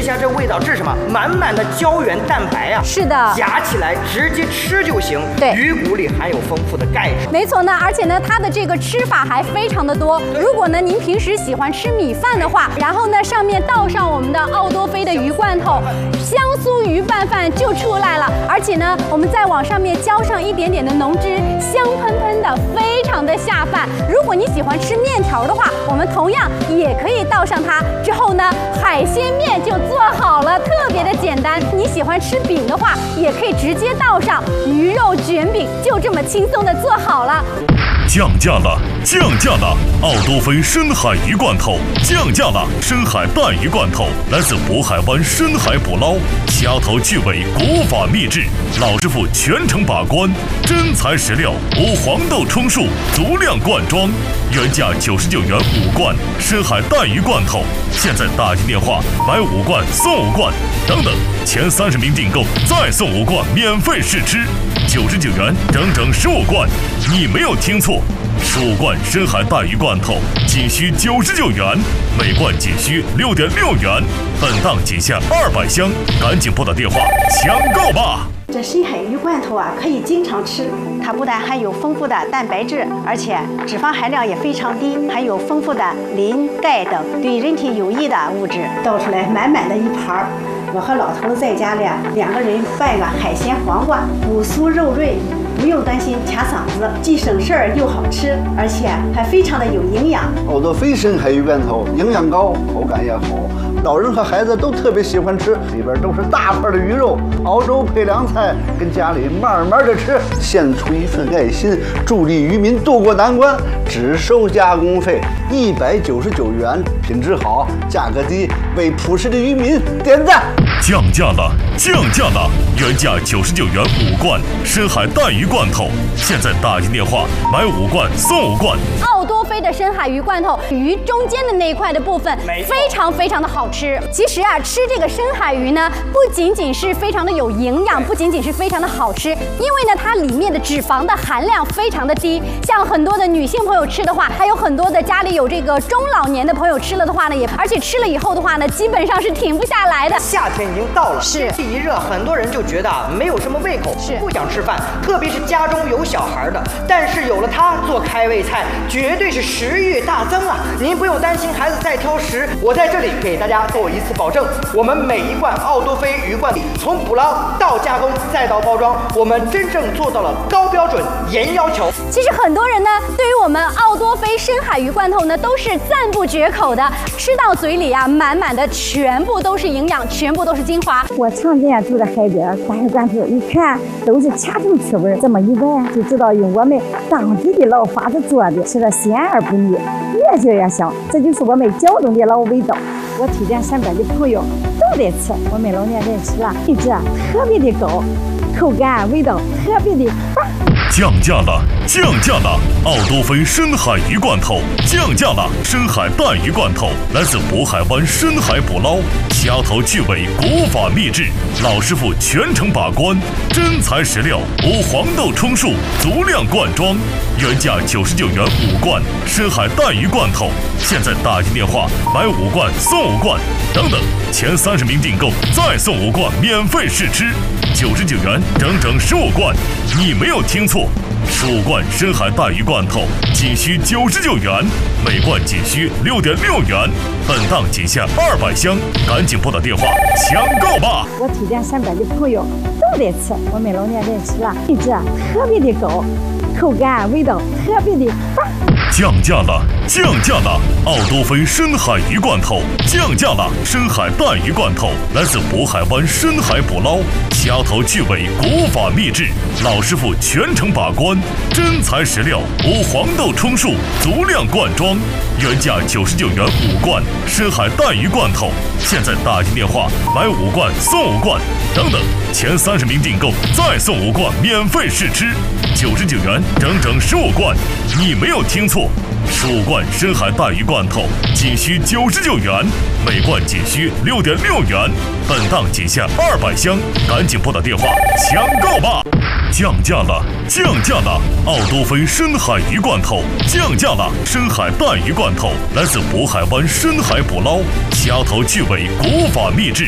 下这味道，这是什么？满满的胶原蛋白啊！ 是的， 夹起来直接吃就行。 对， 鱼骨里含有丰富的钙质。 没错呢，而且呢，它的这个吃法还非常的多。如果呢您平时喜欢吃米饭的话，然后呢上面倒上我们的奥多菲的鱼罐头，香酥鱼拌饭就出来了。而且呢，我们再往上面浇上一点点的浓汁，香喷喷的，非常的下饭。如果你喜欢吃面条的话，我们同样也可以倒上它。之后呢，海鲜面就做好了，特别的简单。你喜欢吃饼的话，也可以直接倒上鱼肉卷饼，就这么轻松的做好了。 降价了，降价了！奥多菲深海鱼罐头降价了，深海带鱼罐头来自渤海湾深海捕捞，掐头去尾，古法秘制，老师傅全程把关，真材实料，无黄豆充数，足量灌装，原价99元5罐深海带鱼罐头，现在打进电话买5罐送5罐，等等，前30名订购再送5罐免费试吃，99元整整15罐，你没有听错，15罐深海带鱼罐头仅需99元，每罐仅需6.6元，本档仅限200箱，赶紧拨打电话抢购吧！ 这深海鱼罐头啊，可以经常吃。它不但含有丰富的蛋白质，而且脂肪含量也非常低，含有丰富的磷、钙等对人体有益的物质。倒出来满满的一盘儿，我和老头子在家里2个人拌个海鲜黄瓜，骨酥肉润。不用担心卡嗓子，既省事儿又好吃，而且还非常的有营养。 奥多菲深海鱼罐头营养高，口感也好，老人和孩子都特别喜欢吃。里边都是大块的鱼肉，熬粥配凉菜，跟家里慢慢的吃，献出一份爱心，助力渔民渡过难关。只收加工费199元，品质好，价格低，为朴实的渔民点赞。 降价了，降价了！原价99元5罐深海带鱼罐头，现在打进电话买5罐送5罐。 奥多菲的深海鱼罐头，鱼中间的那一块的部分非常非常的好吃。其实啊，吃这个深海鱼呢，不仅仅是非常的有营养，不仅仅是非常的好吃，因为呢，它里面的脂肪的含量非常的低。像很多的女性朋友吃的话，还有很多的家里有这个中老年的朋友吃了的话呢，而且吃了以后的话呢，基本上是停不下来的。 夏天已经到了， 是天气一热，很多人就觉得没有什么胃口，不想吃饭，特别是家中有小孩的。但是有了它做开胃菜，绝对是食欲大增啊！您不用担心孩子再挑食，我在这里给大家做一次保证，我们每一罐奥多菲鱼罐里，从捕捞到加工再到包装，我们真正做到了高标准、严要求。 其实很多人呢，对于我们奥多菲深海鱼罐头呢，都是赞不绝口的，吃到嘴里啊，满满的全部都是营养，全部都是精华。 我常见住在海边，大鱼罐头一看都是掐头去味儿，这么一闻就知道用我们当地的老法子做的，吃的鲜而不腻，越嚼越香，这就是我们胶东的老味道。我推荐身边的朋友都得吃，我们老年人吃了品质特别的高，口感味道特别的棒。 降价了，降价了！奥多菲深海鱼罐头降价了，深海带鱼罐头来自渤海湾深海捕捞，掐头去尾，古法秘制，老师傅全程把关，真材实料，无黄豆充数，足量灌装，原价99元5罐深海带鱼罐头，现在打进电话买5罐送5罐，等等，前30名订购再送5罐免费试吃，99元整整15罐，你没有听错，15罐深海带鱼罐头仅需99元，每罐仅需6.6元，本档仅限200箱，赶紧拨打电话抢购吧！ 我推荐身边的朋友都得吃，我们老年人吃了品质特别的高，口感味道特别的棒。 降价了，降价了！奥多菲深海鱼罐头降价了，深海带鱼罐头来自渤海湾深海捕捞，掐头去尾，古法秘制，老师傅全程把关，真材实料，无黄豆充数，足量灌装，原价99元5罐深海带鱼罐头，现在打进电话买5罐送5罐，等等，前30名订购再送5罐免费试吃，99元整整15罐，你没有听错，15罐深海带鱼罐头仅需99元，每罐仅需6.6元，本档仅限200箱，赶紧拨打电话抢购吧！降价了，降价了！奥多菲深海鱼罐头降价了，深海带鱼罐头来自渤海湾深海捕捞，掐头去尾，古法秘制，